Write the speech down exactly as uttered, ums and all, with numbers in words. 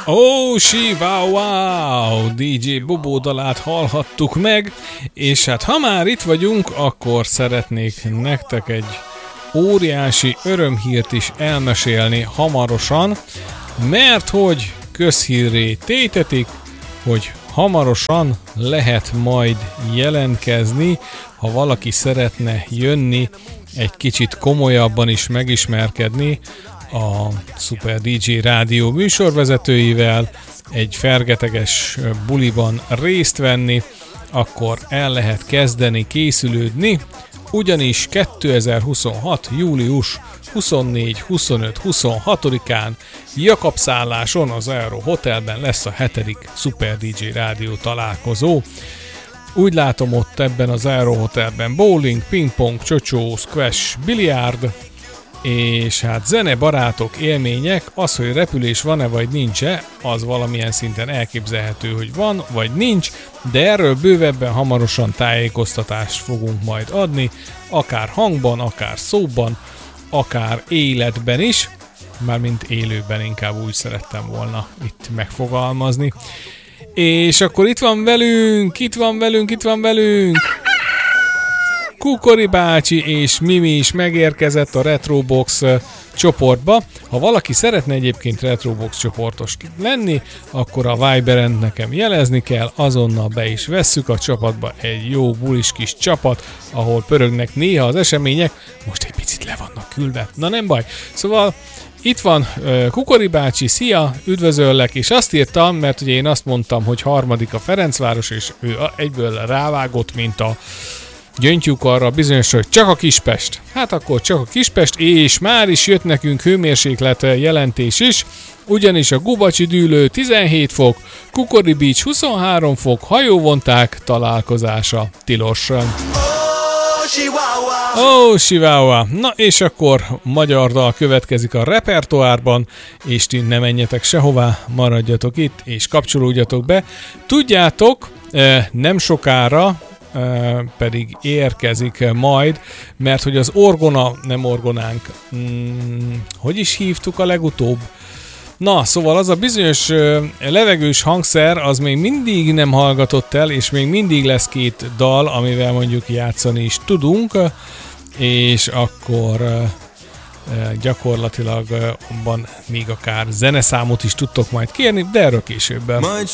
Oh, she, wow, wow, dé dzsé Bobó dalát hallhattuk meg, és hát ha már itt vagyunk, akkor szeretnék nektek egy óriási örömhírt is elmesélni hamarosan, mert hogy közhírré tétetik, hogy hamarosan lehet majd jelentkezni, ha valaki szeretne jönni egy kicsit komolyabban is megismerkedni a Super dé dzsé Rádió műsorvezetőivel, egy fergeteges buliban részt venni, akkor el lehet kezdeni készülődni, ugyanis kétezer-huszonhat. július huszonnégy, huszonöt, huszonhatodikán Jakabszálláson az Aero Hotelben lesz a hetedik Super dé dzsé Rádió találkozó. Úgy látom, ott ebben az Aero Hotelben bowling, pingpong, csocsó, squash, biliárd, és hát zene, barátok, élmények, az, hogy repülés van-e vagy nincs-e, az valamilyen szinten elképzelhető, hogy van vagy nincs, de erről bővebben hamarosan tájékoztatást fogunk majd adni, akár hangban, akár szóban, akár életben is, mármint élőben inkább úgy szerettem volna itt megfogalmazni. És akkor itt van velünk, itt van velünk, itt van velünk! Kukori bácsi és Mimi is megérkezett a Retrobox csoportba. Ha valaki szeretne egyébként Retrobox csoportos lenni, akkor a Viberen nekem jelezni kell, azonnal be is vesszük a csapatba, egy jó bulis kis csapat, ahol pörögnek néha az események, most egy picit le vannak küldve, na nem baj. Szóval itt van Kukori bácsi, szia, üdvözöllek, és azt írtam, mert ugye én azt mondtam, hogy harmadik a Ferencváros, és ő egyből rávágott, mint a gyöngytyúk arra bizonyos, hogy csak a Kispest. Hát akkor csak a Kispest, és már is jött nekünk hőmérséklet jelentés is, ugyanis a Gubacsi dűlő tizenhét fok, Kukori Beach huszonhárom fok, hajóvonták találkozása tilos. Oh, chihuahua! Na és akkor magyar dal következik a repertoárban, és ti ne menjetek sehová, maradjatok itt, és kapcsolódjatok be. Tudjátok, nem sokára Uh, pedig érkezik majd, mert hogy az orgona, nem orgonánk, mm, hogy is hívtuk a legutóbb? Na, szóval az a bizonyos uh, levegős hangszer, az még mindig nem hallgatott el, és még mindig lesz két dal, amivel mondjuk játszani is tudunk, és akkor uh, uh, gyakorlatilag uh, abban még akár zeneszámot is tudtok majd kérni, de erről később. Majd